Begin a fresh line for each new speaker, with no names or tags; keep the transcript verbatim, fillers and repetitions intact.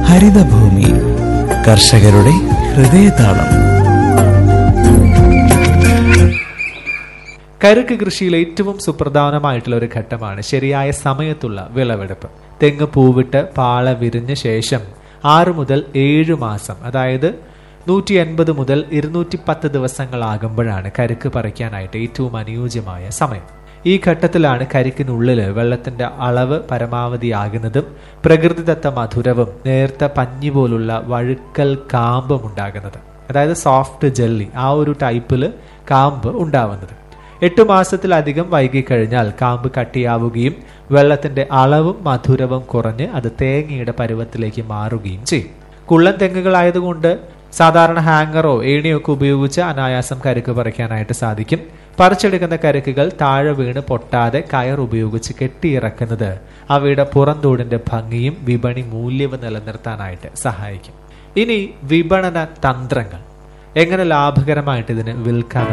ഹരിതഭൂമി കർഷകരുടെ ഹൃദയതാളം.
കരുക്ക് കൃഷിയിൽ ഏറ്റവും സുപ്രധാനമായിട്ടുള്ള ഒരു ഘട്ടമാണ് ശരിയായ സമയത്തുള്ള വിളവെടുപ്പ്. തെങ്ങ് പൂവിട്ട് പാള വിരിഞ്ഞ ശേഷം ആറ് മുതൽ ഏഴ് മാസം, അതായത് നൂറ്റി എൺപത് മുതൽ ഇരുന്നൂറ്റി പത്ത് ദിവസങ്ങളാകുമ്പോഴാണ് കരുക്ക് പറിക്കാനായിട്ട് ഏറ്റവും അനുയോജ്യമായ സമയം. ഈ ഘട്ടത്തിലാണ് കരിക്കിനുള്ളിൽ വെള്ളത്തിന്റെ അളവ് പരമാവധിയാകുന്നതും പ്രകൃതിദത്ത മധുരവും നേർത്ത പഞ്ഞി പോലുള്ള വഴുക്കൽ കാമ്പും ഉണ്ടാകുന്നത്. അതായത് സോഫ്റ്റ് ജെല്ലി, ആ ഒരു ടൈപ്പിൽ കാമ്പ് ഉണ്ടാവുന്നത്. എട്ടു മാസത്തിലധികം വൈകിക്കഴിഞ്ഞാൽ കാമ്പ് കട്ടിയാവുകയും വെള്ളത്തിന്റെ അളവും മധുരവും കുറഞ്ഞ് അത് തേങ്ങയുടെ പരുവത്തിലേക്ക് മാറുകയും ചെയ്യും. കുള്ളൻ തെങ്ങുകളായതുകൊണ്ട് സാധാരണ ഹാങ്ങറോ ഏണിയോ ഒക്കെ ഉപയോഗിച്ച് അനായാസം കരുക്ക് പറിക്കാനായിട്ട് സാധിക്കും. പറിച്ചെടുക്കുന്ന കരുക്കുകൾ താഴെ വീണ് പൊട്ടാതെ കയർ ഉപയോഗിച്ച് കെട്ടിയിറക്കുന്നത് അവയുടെ പുറന്തോടിന്റെ ഭംഗിയും വിപണി മൂല്യവും നിലനിർത്താനായിട്ട് സഹായിക്കും. ഇനി വിപണന തന്ത്രങ്ങൾ, എങ്ങനെ ലാഭകരമായിട്ട് ഇതിന് വിൽക്കാൻ